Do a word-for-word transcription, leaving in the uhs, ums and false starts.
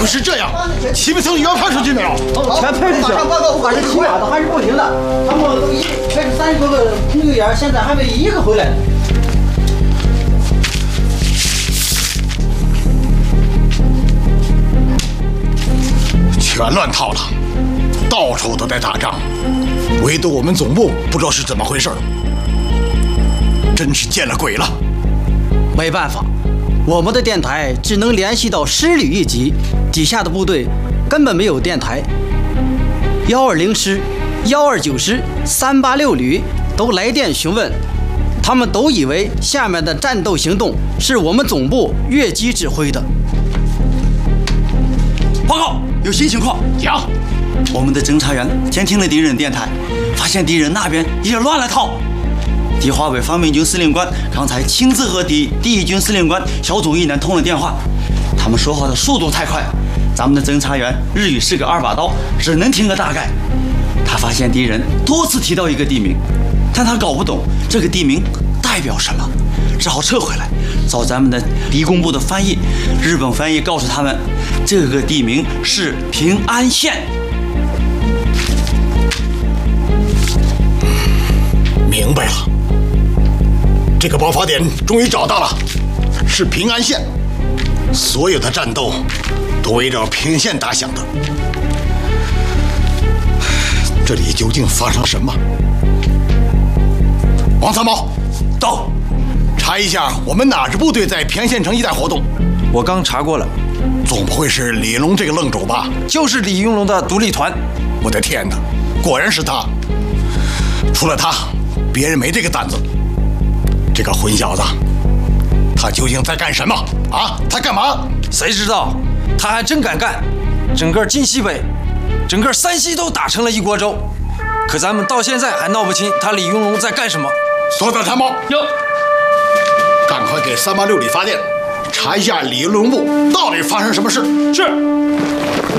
是这样，起不层原判出去没有？ 全派出去。马上报告，不管是起码的还是不行的，他们都一派出三十多个空救员，现在还没一个回来。 全乱套了，到处都在打仗，唯独我们总部不知道是怎么回事，真是见了鬼了。 没办法，我们的电台只能联系到师旅一级，底下的部队根本没有电台。幺二零师、幺二九师、三八六旅都来电询问，他们都以为下面的战斗行动是我们总部越级指挥的。 报告，有新情况。 讲， 我们的侦察员监听了敌人电台，发现敌人那边也乱了套。敌华北方面军司令官刚才亲自和敌第一军司令官小总一男通了电话，他们说话的速度太快，咱们的侦察员日语是个二把刀，只能听个大概。他发现敌人多次提到一个地名，但他搞不懂这个地名代表什么，只好撤回来找咱们的敌工部的翻译。日本翻译告诉他们，这个地名是平安县。 明白了，这个爆发点终于找到了，是平安县。所有的战斗都围绕平安县打响的。这里究竟发生什么？王参谋， 到， 查一下我们哪支部队在平安县城一带活动。 我刚查过了， 总不会是李龙这个愣主吧？ 就是李云龙的独立团。 我的天哪，果然是他！除了他，别人没这个胆子。这个混小子，他究竟在干什么啊？他干嘛？ 谁知道？他还真敢干！整个晋西北，整个山西都打成了一锅粥。可咱们到现在还闹不清他李云龙在干什么。 所长参谋， 哟， 赶快给三八六旅发电，查一下李云龙部到底发生什么事。 是。